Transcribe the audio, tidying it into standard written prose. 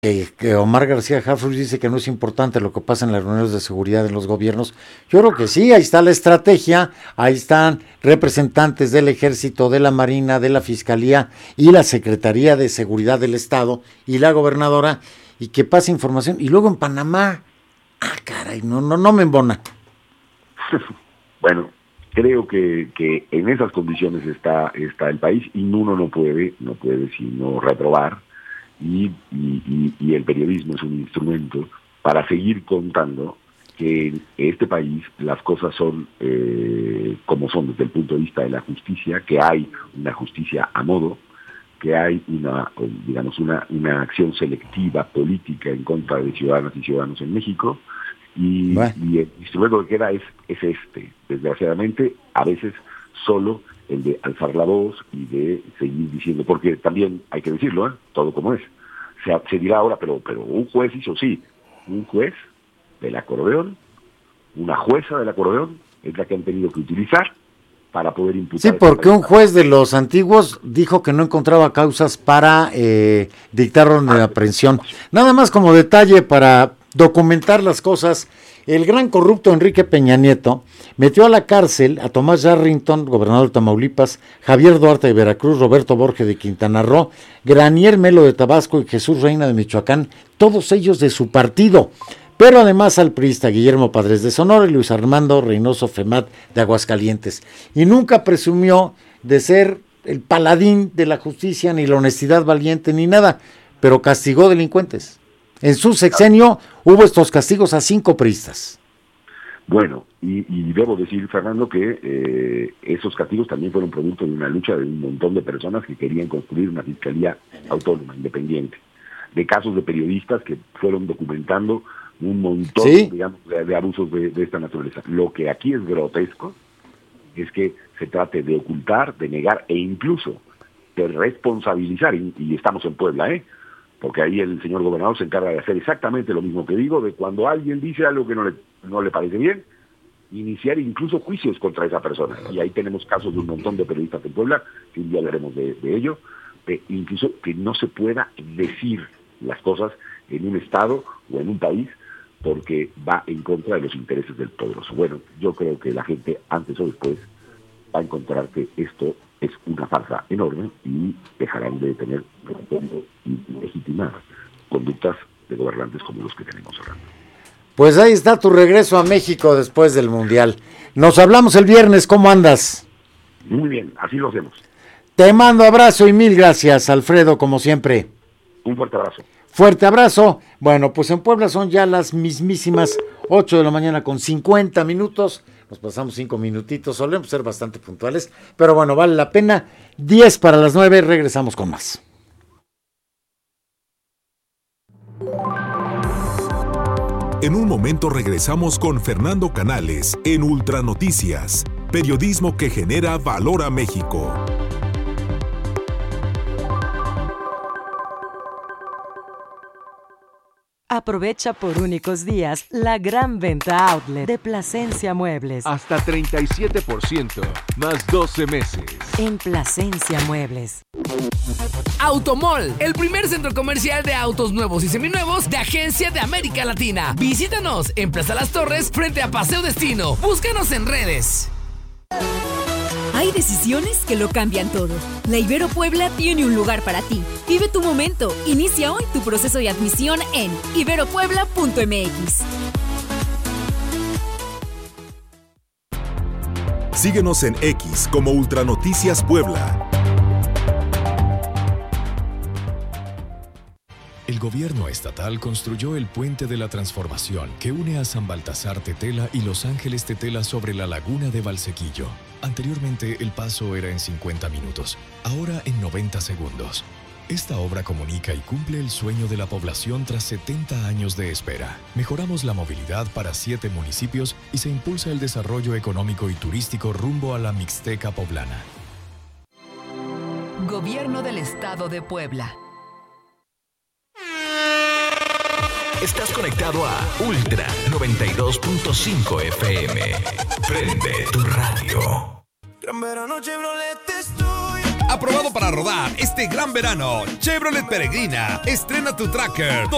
que Omar García Harfuch dice que no es importante lo que pasa en las reuniones de seguridad en los gobiernos. Yo creo que sí, ahí está la estrategia, ahí están representantes del Ejército, de la Marina, de la Fiscalía y la Secretaría de Seguridad del Estado y la gobernadora, y que pase información. Y luego en Panamá, caray, no me embona. Bueno, creo que en esas condiciones está el país y uno no puede sino reprobar. Y el periodismo es un instrumento para seguir contando que en este país las cosas son como son desde el punto de vista de la justicia, que hay una justicia a modo, que hay una acción selectiva política en contra de ciudadanas y ciudadanos en México, y el instrumento que queda es este, desgraciadamente, a veces solo el de alzar la voz y de seguir diciendo, porque también hay que decirlo, todo como es. Se dirá ahora, pero un juez hizo un juez del acordeón, una jueza del acordeón, es la que han tenido que utilizar para poder imputar. Sí, porque un juez de los antiguos dijo que no encontraba causas para dictar orden de aprehensión. Nada más como detalle para documentar las cosas, el gran corrupto Enrique Peña Nieto metió a la cárcel a Tomás Yarrington, gobernador de Tamaulipas, Javier Duarte de Veracruz, Roberto Borges de Quintana Roo, Granier Melo de Tabasco y Jesús Reina de Michoacán, todos ellos de su partido. Pero además al priista Guillermo Padres de Sonora y Luis Armando Reynoso Femat de Aguascalientes. Y nunca presumió de ser el paladín de la justicia, ni la honestidad valiente, ni nada, pero castigó delincuentes. En su sexenio hubo estos castigos a 5 priistas. Bueno, y debo decir, Fernando, que esos castigos también fueron producto de una lucha de un montón de personas que querían construir una fiscalía autónoma, independiente, de casos de periodistas que fueron documentando un montón, digamos, de abusos de esta naturaleza. Lo que aquí es grotesco es que se trate de ocultar, de negar e incluso de responsabilizar, y estamos en Puebla, porque ahí el señor gobernador se encarga de hacer exactamente lo mismo que digo, de cuando alguien dice algo que no le parece bien, iniciar incluso juicios contra esa persona. Y ahí tenemos casos de un montón de periodistas en Puebla, que un día hablaremos de ello, incluso que no se pueda decir las cosas en un estado o en un país porque va en contra de los intereses del poderoso. Bueno, yo creo que la gente antes o después va a encontrar que esto es una farsa enorme y dejarán de tener legitimadas conductas de gobernantes como los que tenemos ahora. Pues ahí está tu regreso a México después del Mundial. Nos hablamos el viernes, ¿cómo andas? Muy bien, así lo hacemos. Te mando abrazo y mil gracias, Alfredo, como siempre. Un fuerte abrazo. Fuerte abrazo. Bueno, pues en Puebla son ya las mismísimas 8 de la mañana con 50 minutos. Nos pasamos 5 minutitos, solemos ser bastante puntuales, pero bueno, vale la pena. 10 para las 9, regresamos con más. En un momento regresamos con Fernando Canales en Ultra Noticias, periodismo que genera valor a México. Aprovecha por únicos días la gran venta outlet de Plasencia Muebles. Hasta 37%, más 12 meses. En Plasencia Muebles. Automall, el primer centro comercial de autos nuevos y seminuevos de Agencia de América Latina. Visítanos en Plaza Las Torres, frente a Paseo Destino. Búscanos en redes. Hay decisiones que lo cambian todo. La Ibero Puebla tiene un lugar para ti. Vive tu momento. Inicia hoy tu proceso de admisión en iberopuebla.mx. Síguenos en X como Ultra Noticias Puebla. El gobierno estatal construyó el Puente de la Transformación que une a San Baltasar Tetela y Los Ángeles Tetela sobre la laguna de Valsequillo. Anteriormente el paso era en 50 minutos, ahora en 90 segundos. Esta obra comunica y cumple el sueño de la población tras 70 años de espera. Mejoramos la movilidad para 7 municipios y se impulsa el desarrollo económico y turístico rumbo a la Mixteca poblana. Gobierno del Estado de Puebla. Estás conectado a Ultra 92.5 FM. Prende tu radio. Gran verano Chevrolet estoy. Aprobado para rodar este gran verano. Chevrolet Peregrina. Estrena tu Tracker